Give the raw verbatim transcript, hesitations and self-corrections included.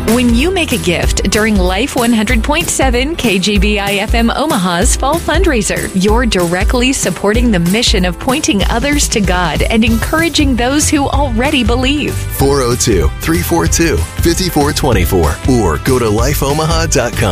When you make a gift during Life one hundred point seven K G B I F M Omaha's Fall Fundraiser, you're directly supporting the mission of pointing others to God and encouraging those who already believe. four oh two, three four two, five four two four or go to life omaha dot com.